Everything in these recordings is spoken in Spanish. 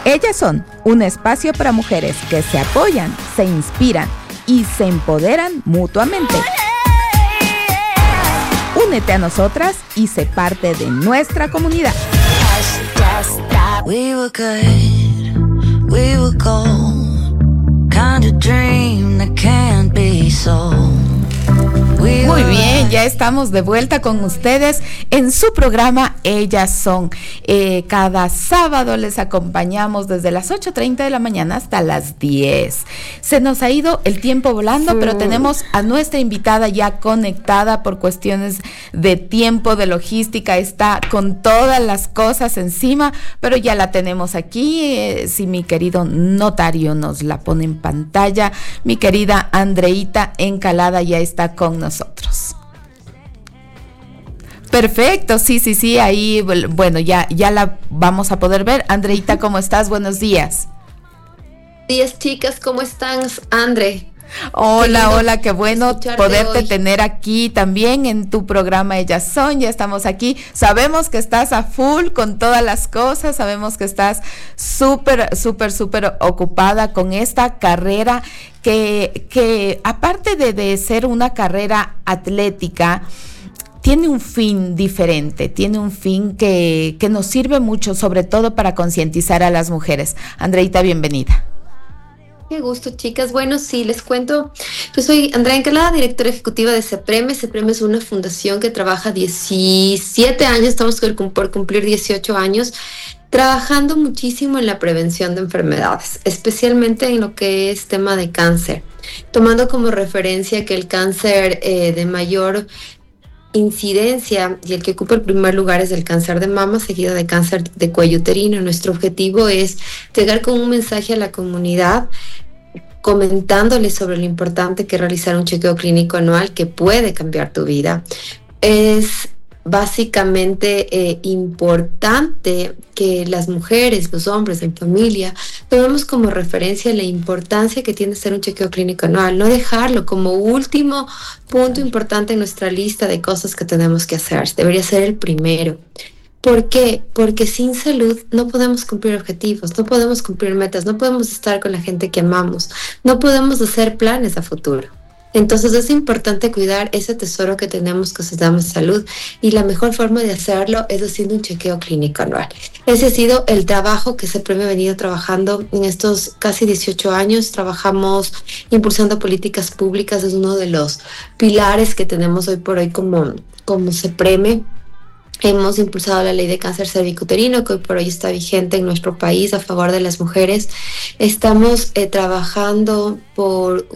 Ellas son un espacio para mujeres que se apoyan, se inspiran y se empoderan mutuamente. Únete a nosotras y sé parte de nuestra comunidad. We were good, we were gold, kind of dream that can't be sold. Muy bien, ya estamos de vuelta con ustedes en su programa Ellas Son. Cada sábado les acompañamos desde las 8:30 de la mañana hasta las 10. Se nos ha ido el tiempo volando, pero tenemos a nuestra invitada ya conectada por cuestiones de tiempo, de logística. Está con todas las cosas encima, pero ya la tenemos aquí. Si mi querido notario nos la pone en pantalla, mi querida Andreita Encalada ya está con nosotros. Perfecto, sí, ahí, bueno, ya la vamos a poder ver. Andreita, ¿cómo estás? Buenos días. Buenos días, chicas, ¿cómo están, Andre? Hola, qué bueno poderte tener aquí también en tu programa Ellas Son. Ya estamos aquí, sabemos que estás a full con todas las cosas, sabemos que estás súper ocupada con esta carrera que aparte de ser una carrera atlética, tiene un fin diferente, tiene un fin que nos sirve mucho, sobre todo para concientizar a las mujeres. Andreita, bienvenida. Qué gusto, chicas. Bueno, sí, les cuento. Yo soy Andrea Encalada, directora ejecutiva de CEPREME. CEPREME es una fundación que trabaja 17 años, estamos por cumplir 18 años, trabajando muchísimo en la prevención de enfermedades, especialmente en lo que es tema de cáncer, tomando como referencia que el cáncer de mayor incidencia y el que ocupa el primer lugar es el cáncer de mama, seguido de cáncer de cuello uterino. Nuestro objetivo es llegar con un mensaje a la comunidad, comentándoles sobre lo importante que es realizar un chequeo clínico anual que puede cambiar tu vida. Es básicamente importante que las mujeres, los hombres en familia, tomemos como referencia la importancia que tiene hacer un chequeo clínico anual, no dejarlo como último punto importante en nuestra lista de cosas que tenemos que hacer. Debería ser el primero. ¿Por qué? Porque sin salud no podemos cumplir objetivos, no podemos cumplir metas, no podemos estar con la gente que amamos, no podemos hacer planes a futuro. Entonces es importante cuidar ese tesoro que tenemos que se llama salud, y la mejor forma de hacerlo es haciendo un chequeo clínico anual. Ese ha sido el trabajo que CEPREME ha venido trabajando en estos casi 18 años. Trabajamos impulsando políticas públicas, es uno de los pilares que tenemos hoy por hoy como CEPREME. Hemos impulsado la ley de cáncer cervicuterino, que hoy por hoy está vigente en nuestro país a favor de las mujeres. Estamos trabajando por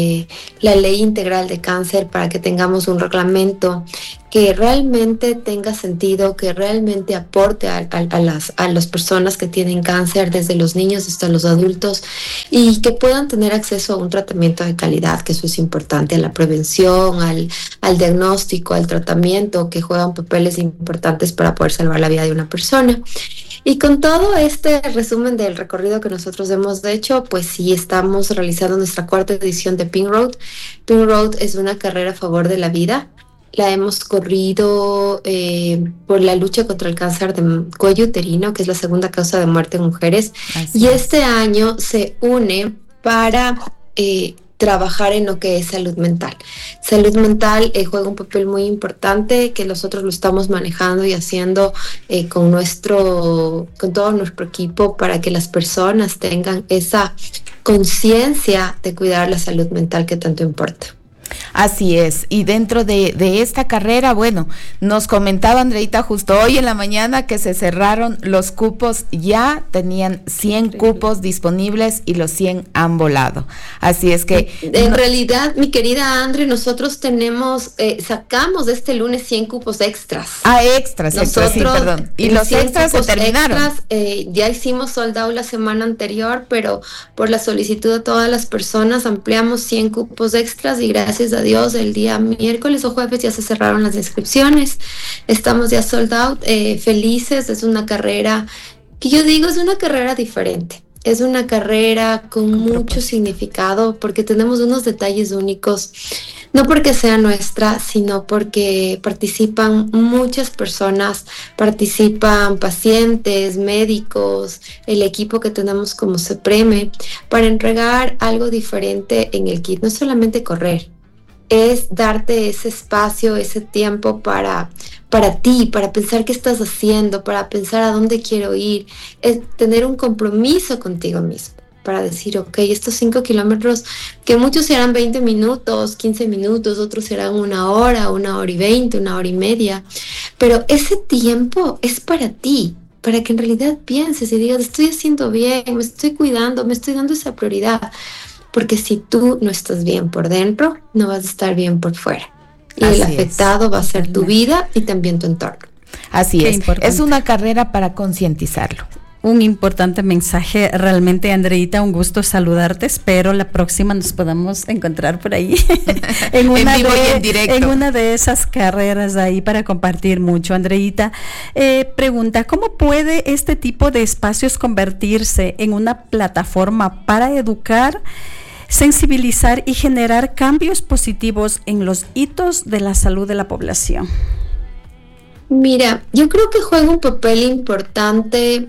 la ley integral de cáncer para que tengamos un reglamento que realmente tenga sentido, que realmente aporte a las personas que tienen cáncer, desde los niños hasta los adultos, y que puedan tener acceso a un tratamiento de calidad, que eso es importante, a la prevención, al diagnóstico, al tratamiento, que juegan papeles importantes para poder salvar la vida de una persona. Y con todo este resumen del recorrido que nosotros hemos hecho, pues sí, estamos realizando nuestra 4ª edición de Pink Road. Pink Road es una carrera a favor de la vida. La hemos corrido por la lucha contra el cáncer de cuello uterino, que es la segunda causa de muerte en mujeres. Y este año se une para trabajar en lo que es salud mental. Salud mental juega un papel muy importante, que nosotros lo estamos manejando y haciendo con todo nuestro equipo, para que las personas tengan esa conciencia de cuidar la salud mental que tanto importa. Así es, y dentro de esta carrera, bueno, nos comentaba Andreita justo hoy en la mañana que se cerraron los cupos, ya tenían 100 cupos disponibles y los 100 han volado. Así es que... En realidad, mi querida Andre, nosotros sacamos este lunes 100 cupos extras. Extras, sí, perdón. Y los extras se terminaron. Ya hicimos sold out la semana anterior, pero por la solicitud de todas las personas ampliamos 100 cupos extras, y gracias a Dios el día miércoles o jueves ya se cerraron las inscripciones. Estamos ya sold out, felices. Es una carrera que yo digo es una carrera diferente. Es una carrera con mucho significado porque tenemos unos detalles únicos, no porque sea nuestra, sino porque participan muchas personas, participan pacientes, médicos, el equipo que tenemos como CEPREME, para entregar algo diferente en el kit. No es solamente correr, es darte ese espacio, ese tiempo para ti, para pensar qué estás haciendo, para pensar a dónde quiero ir, es tener un compromiso contigo mismo, para decir, ok, estos 5 kilómetros, que muchos serán 20 minutos, 15 minutos, otros serán 1 hora, 1 hora y 20, 1 hora y media, pero ese tiempo es para ti, para que en realidad pienses y digas, estoy haciendo bien, me estoy cuidando, me estoy dando esa prioridad. Porque si tú no estás bien por dentro, no vas a estar bien por fuera. Y el afectado va a ser tu vida y también tu entorno. Así es. Es una carrera para concientizarlo. Un importante mensaje, realmente, Andreita, un gusto saludarte. Espero la próxima nos podamos encontrar por ahí en una de esas carreras ahí para compartir mucho. Andreita, pregunta, ¿cómo puede este tipo de espacios convertirse en una plataforma para educar, sensibilizar y generar cambios positivos en los hitos de la salud de la población? Mira, yo creo que juega un papel importante.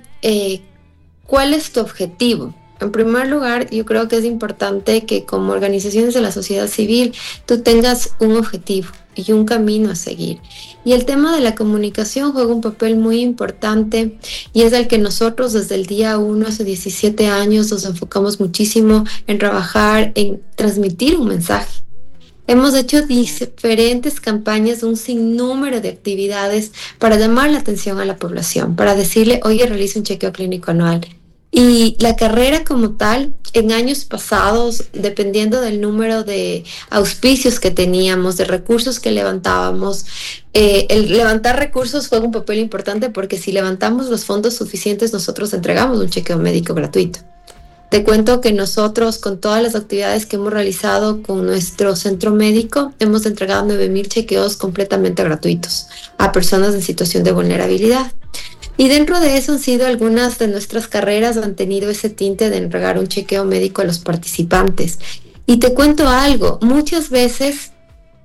¿Cuál es tu objetivo? En primer lugar, yo creo que es importante que como organizaciones de la sociedad civil tú tengas un objetivo y un camino a seguir. Y el tema de la comunicación juega un papel muy importante y es el que nosotros desde el día 1, hace 17 años, nos enfocamos muchísimo en trabajar, en transmitir un mensaje. Hemos hecho diferentes campañas, un sinnúmero de actividades para llamar la atención a la población, para decirle, oye, realiza un chequeo clínico anual. Y la carrera como tal, en años pasados, dependiendo del número de auspicios que teníamos, de recursos que levantábamos, el levantar recursos fue un papel importante porque si levantamos los fondos suficientes, nosotros entregamos un chequeo médico gratuito. Te cuento que nosotros, con todas las actividades que hemos realizado con nuestro centro médico, hemos entregado 9,000 chequeos completamente gratuitos a personas en situación de vulnerabilidad. Y dentro de eso han sido algunas de nuestras carreras, han tenido ese tinte de entregar un chequeo médico a los participantes. Y te cuento algo, muchas veces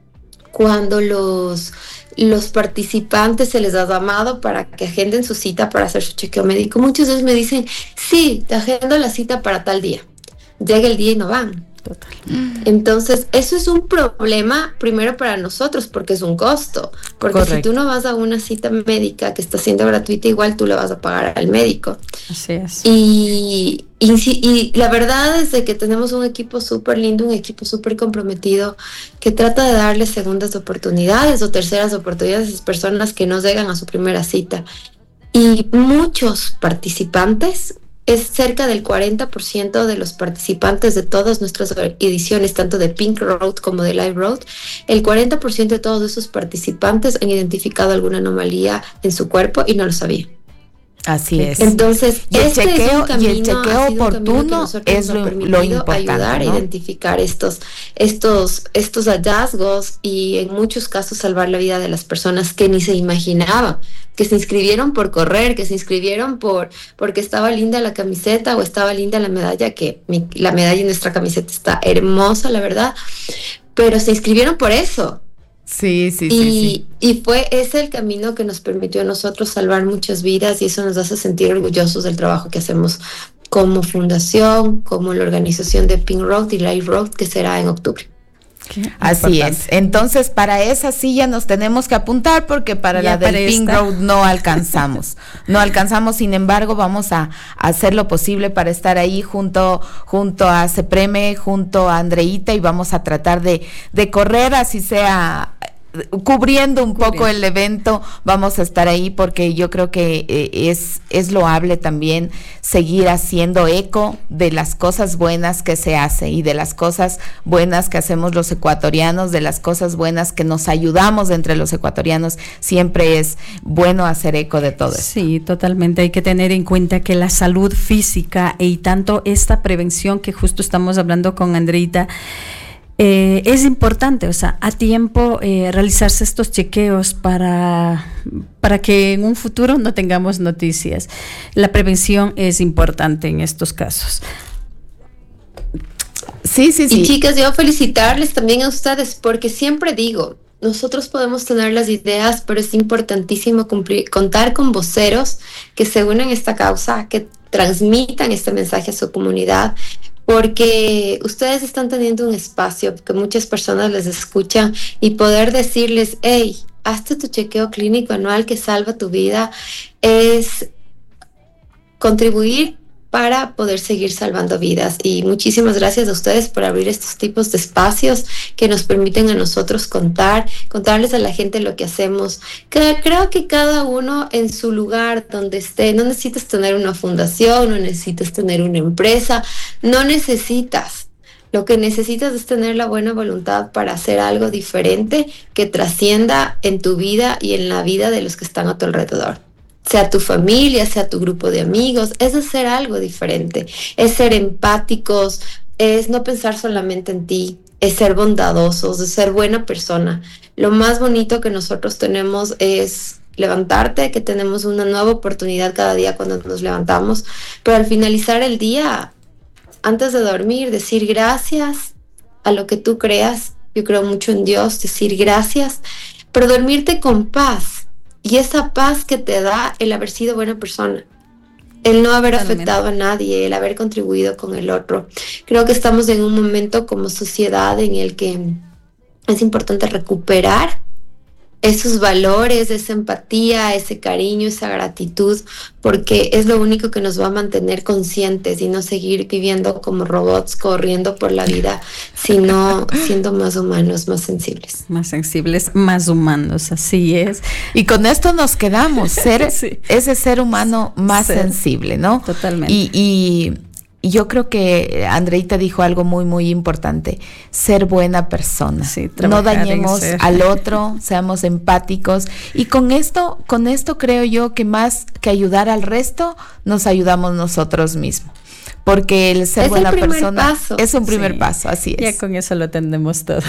cuando los participantes se les ha llamado para que agenden su cita para hacer su chequeo médico, muchas veces me dicen, sí, te agendo la cita para tal día. Llega el día y no van. Total. Entonces, eso es un problema primero para nosotros porque es un costo. Porque Correcto. Si tú no vas a una cita médica que está siendo gratuita, igual tú le vas a pagar al médico. Así es. Y la verdad es de que tenemos un equipo súper lindo, un equipo súper comprometido que trata de darle segundas oportunidades o terceras oportunidades a esas personas que no llegan a su primera cita. Y muchos participantes, es cerca del 40% de los participantes de todas nuestras ediciones, tanto de Pink Road como de Live Road, el 40% de todos esos participantes han identificado alguna anomalía en su cuerpo y no lo sabían. Así es. Entonces, el chequeo oportuno es lo importante, ayudar, ¿no? A identificar estos hallazgos y en muchos casos salvar la vida de las personas que ni se imaginaban, que se inscribieron por correr, que se inscribieron porque estaba linda la camiseta o estaba linda la medalla, que la medalla en nuestra camiseta está hermosa, la verdad, pero se inscribieron por eso. Sí. Y fue ese el camino que nos permitió a nosotros salvar muchas vidas y eso nos hace sentir orgullosos del trabajo que hacemos como fundación, como la organización de Pink Road y Live Road, que será en octubre. Así es. Entonces, para esa silla nos tenemos que apuntar porque para la del Pink Road no alcanzamos. Sin embargo, vamos a hacer lo posible para estar ahí junto a CEPREME, junto a Andreita y vamos a tratar de correr, así sea cubriendo un poco el evento, vamos a estar ahí porque yo creo que es loable también seguir haciendo eco de las cosas buenas que se hace y de las cosas buenas que hacemos los ecuatorianos, de las cosas buenas que nos ayudamos entre los ecuatorianos. Siempre es bueno hacer eco de todo eso. Sí, totalmente. Hay que tener en cuenta que la salud física y tanto esta prevención que justo estamos hablando con Andreita es importante, o sea, a tiempo realizarse estos chequeos para que en un futuro no tengamos noticias. La prevención es importante en estos casos. Sí. Y chicas, yo felicitarles también a ustedes, porque siempre digo, nosotros podemos tener las ideas, pero es importantísimo contar con voceros que se unan a esta causa, que transmitan este mensaje a su comunidad, porque ustedes están teniendo un espacio que muchas personas les escuchan, y poder decirles, hey, hazte tu chequeo clínico anual que salva tu vida, es contribuir para poder seguir salvando vidas. Y muchísimas gracias a ustedes por abrir estos tipos de espacios que nos permiten a nosotros contarles a la gente lo que hacemos. Creo que cada uno en su lugar donde esté, no necesitas tener una fundación, no necesitas tener una empresa, no necesitas. Lo que necesitas es tener la buena voluntad para hacer algo diferente que trascienda en tu vida y en la vida de los que están a tu alrededor. Sea tu familia, sea tu grupo de amigos, es hacer algo diferente, es ser empáticos, es no pensar solamente en ti, es ser bondadosos, es ser buena persona. Lo más bonito que nosotros tenemos es levantarte, que tenemos una nueva oportunidad cada día cuando nos levantamos, pero al finalizar el día, antes de dormir, decir gracias a lo que tú creas. Yo creo mucho en Dios, decir gracias, pero dormirte con paz. Y esa paz que te da el haber sido buena persona, el no haber afectado a nadie, el haber contribuido con el otro. Creo que estamos en un momento como sociedad en el que es importante recuperar esos valores, esa empatía, ese cariño, esa gratitud, porque es lo único que nos va a mantener conscientes y no seguir viviendo como robots, corriendo por la vida, sino siendo más humanos, más sensibles. Más sensibles, más humanos, así es. Y con esto nos quedamos, ser sí. Ese ser humano más sensible, ¿no? Totalmente. Y yo creo que Andreita dijo algo muy, muy importante, ser buena persona. Sí, no dañemos al otro, seamos empáticos. Y con esto creo yo que más que ayudar al resto, nos ayudamos nosotros mismos. Porque el ser buena persona es un primer paso, así es. Ya con eso lo entendemos todo.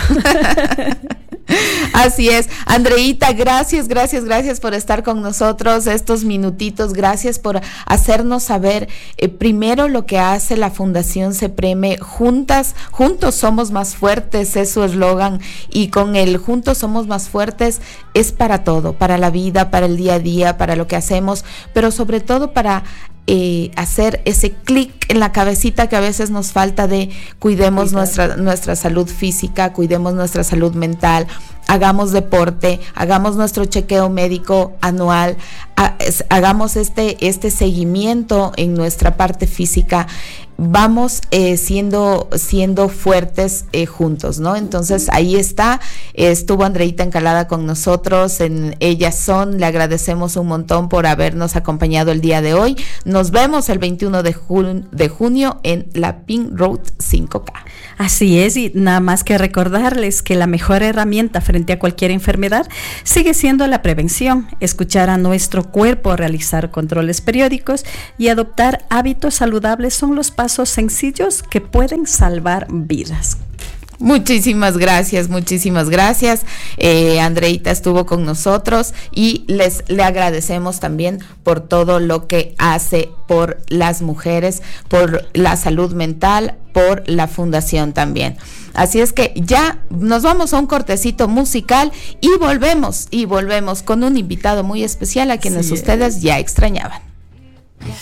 Así es. Andreita, gracias por estar con nosotros estos minutitos, gracias por hacernos saber primero lo que hace la Fundación CEPREME. Juntos somos más fuertes, es su eslogan, y con el juntos somos más fuertes es para todo, para la vida, para el día a día, para lo que hacemos, pero sobre todo para hacer ese clic en la cabecita que a veces nos falta de cuidemos nuestra salud física, cuidemos nuestra salud mental, hagamos deporte, hagamos nuestro chequeo médico anual, hagamos este seguimiento en nuestra parte física, vamos siendo fuertes juntos, ¿no? Entonces ahí estuvo Andreita Encalada con nosotros en Ellas Son. Le agradecemos un montón por habernos acompañado el día de hoy. Nos vemos el 21 de junio en la Pink Road 5K. Así es, y nada más que recordarles que la mejor herramienta frente a cualquier enfermedad sigue siendo la prevención, escuchar a nuestro cuerpo, realizar controles periódicos y adoptar hábitos saludables son los pasos sencillos que pueden salvar vidas. Muchísimas gracias. Andreita estuvo con nosotros y le agradecemos también por todo lo que hace por las mujeres, por la salud mental, por la fundación también. Así es que ya nos vamos a un cortecito musical y volvemos con un invitado muy especial a quienes ustedes ya extrañaban.